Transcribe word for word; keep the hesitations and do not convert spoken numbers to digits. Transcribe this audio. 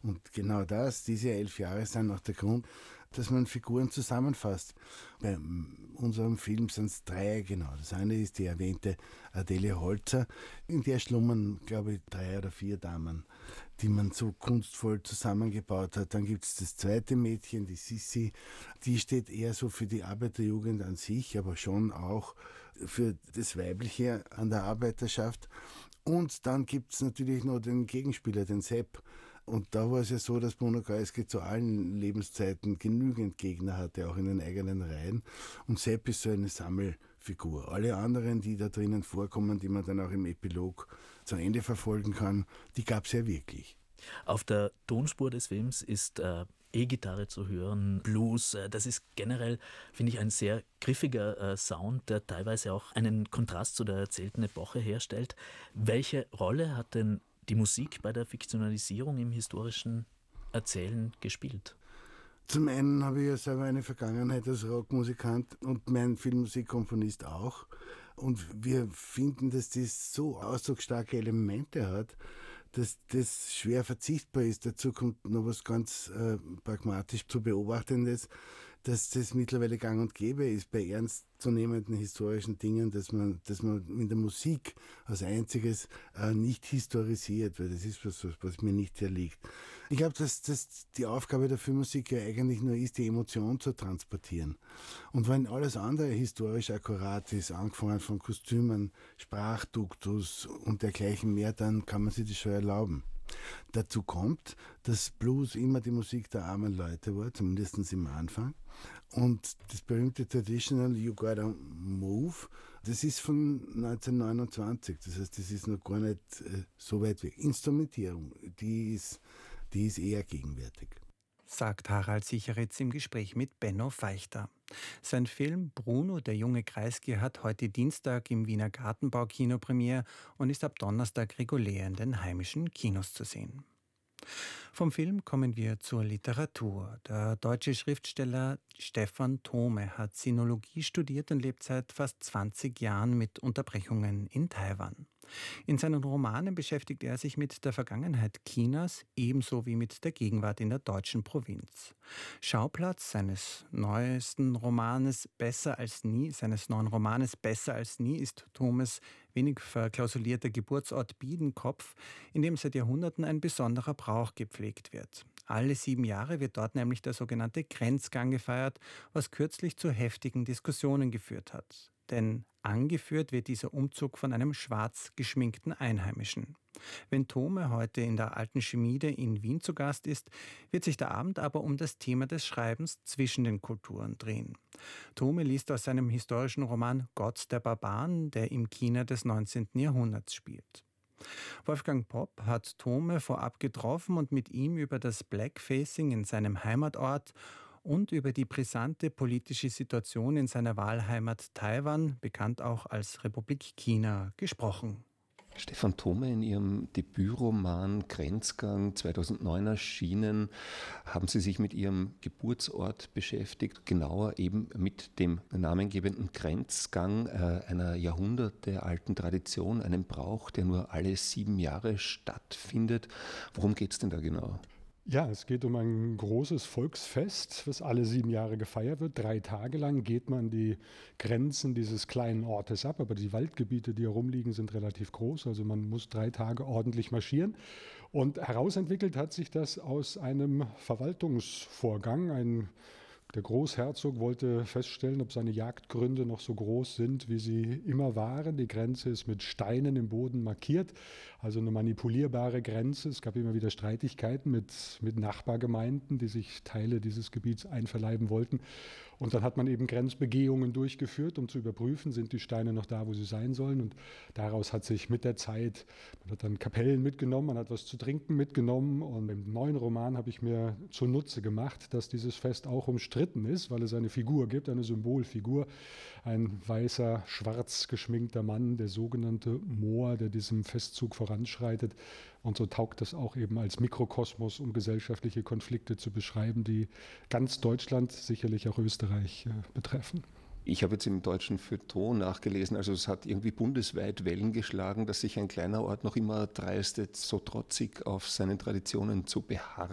Und genau das, diese elf Jahre sind auch der Grund, dass man Figuren zusammenfasst. Bei unserem Film sind es drei genau. Das eine ist die erwähnte Adele Holzer. In der schlummern, glaube ich, drei oder vier Damen, die man so kunstvoll zusammengebaut hat. Dann gibt es das zweite Mädchen, die Sissi. Die steht eher so für die Arbeiterjugend an sich, aber schon auch für das Weibliche an der Arbeiterschaft. Und dann gibt es natürlich noch den Gegenspieler, den Sepp. Und da war es ja so, dass Bruno Kreisky zu allen Lebenszeiten genügend Gegner hatte, auch in den eigenen Reihen. Und Sepp ist so eine Sammelfigur. Alle anderen, die da drinnen vorkommen, die man dann auch im Epilog zu Ende verfolgen kann, die gab es ja wirklich. Auf der Tonspur des Films ist äh, E-Gitarre zu hören, Blues. Äh, das ist generell, finde ich, ein sehr griffiger äh, Sound, der teilweise auch einen Kontrast zu der erzählten Epoche herstellt. Welche Rolle hat denn die Musik bei der Fiktionalisierung im historischen Erzählen gespielt? Zum einen habe ich ja selber eine Vergangenheit als Rockmusikant und mein Filmmusikkomponist auch. Und wir finden, dass das so ausdrucksstarke Elemente hat, dass das schwer verzichtbar ist. Dazu kommt noch was ganz äh, pragmatisch zu Beobachtendes, dass das mittlerweile gang und gäbe ist bei ernstzunehmenden historischen Dingen, dass man, dass man in der Musik als einziges äh, nicht historisiert, weil das ist was, was mir nicht sehr liegt. Ich glaube, dass das die Aufgabe der Filmmusik ja eigentlich nur ist, die Emotion zu transportieren. Und wenn alles andere historisch akkurat ist, angefangen von Kostümen, Sprachduktus und dergleichen mehr, dann kann man sich das schon erlauben. Dazu kommt, dass Blues immer die Musik der armen Leute war, zumindest im Anfang. Und das berühmte Traditional You Gotta Move, das ist von neunzehnhundertneunundzwanzig. Das heißt, das ist noch gar nicht äh, so weit weg. Instrumentierung, die ist, die ist eher gegenwärtig. Sagt Harald Sicheritz im Gespräch mit Benno Feichter. Sein Film Bruno, der junge Kreisky, hat heute Dienstag im Wiener Gartenbaukino Premiere und ist ab Donnerstag regulär in den heimischen Kinos zu sehen. Vom Film kommen wir zur Literatur. Der deutsche Schriftsteller Stephan Thome hat Sinologie studiert und lebt seit fast zwanzig Jahren mit Unterbrechungen in Taiwan. In seinen Romanen beschäftigt er sich mit der Vergangenheit Chinas ebenso wie mit der Gegenwart in der deutschen Provinz. Schauplatz seines neuesten Romanes Besser als nie, seines neuen Romanes Besser als nie ist Thomes wenig verklausulierter Geburtsort Biedenkopf, in dem seit Jahrhunderten ein besonderer Brauch gepflegt wird. Alle sieben Jahre wird dort nämlich der sogenannte Grenzgang gefeiert, was kürzlich zu heftigen Diskussionen geführt hat. Denn angeführt wird dieser Umzug von einem schwarz geschminkten Einheimischen. Wenn Thome heute in der Alten Schmiede in Wien zu Gast ist, wird sich der Abend aber um das Thema des Schreibens zwischen den Kulturen drehen. Thome liest aus seinem historischen Roman Gott der Barbaren, der im China des neunzehnten Jahrhunderts spielt. Wolfgang Popp hat Thome vorab getroffen und mit ihm über das Blackfacing in seinem Heimatort und über die brisante politische Situation in seiner Wahlheimat Taiwan, bekannt auch als Republik China, gesprochen. Stephan Thome, in Ihrem Debütroman Grenzgang zweitausendneun erschienen, haben Sie sich mit Ihrem Geburtsort beschäftigt, genauer eben mit dem namengebenden Grenzgang, äh, einer jahrhundertealten Tradition, einem Brauch, der nur alle sieben Jahre stattfindet. Worum geht es denn da genau? Ja, es geht um ein großes Volksfest, was alle sieben Jahre gefeiert wird. Drei Tage lang geht man die Grenzen dieses kleinen Ortes ab, aber die Waldgebiete, die herumliegen, sind relativ groß. Also man muss drei Tage ordentlich marschieren. Und herausentwickelt hat sich das aus einem Verwaltungsvorgang. Ein Der Großherzog wollte feststellen, ob seine Jagdgründe noch so groß sind, wie sie immer waren. Die Grenze ist mit Steinen im Boden markiert, also eine manipulierbare Grenze. Es gab immer wieder Streitigkeiten mit, mit Nachbargemeinden, die sich Teile dieses Gebiets einverleiben wollten. Und dann hat man eben Grenzbegehungen durchgeführt, um zu überprüfen, sind die Steine noch da, wo sie sein sollen. Und daraus hat sich mit der Zeit, man hat dann Kapellen mitgenommen, man hat was zu trinken mitgenommen. Und im neuen Roman habe ich mir zunutze gemacht, dass dieses Fest auch umstritten ist, weil es eine Figur gibt, eine Symbolfigur, ein weißer, schwarz geschminkter Mann, der sogenannte Moor, der diesem Festzug voranschreitet. Und so taugt das auch eben als Mikrokosmos, um gesellschaftliche Konflikte zu beschreiben, die ganz Deutschland, sicherlich auch Österreich, äh, betreffen. Ich habe jetzt im deutschen Feuilleton nachgelesen, also es hat irgendwie bundesweit Wellen geschlagen, dass sich ein kleiner Ort noch immer dreistet, so trotzig auf seinen Traditionen zu beharren.